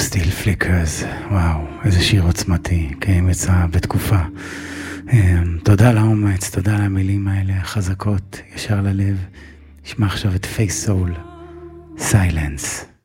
Still Flickers, וואו, איזה שיר עוצמתי, כן, יצא בתקופה. תודה לאומץ, תודה על המילים האלה, חזקות, ישר ללב. נשמע עכשיו את Face Soul, Silence.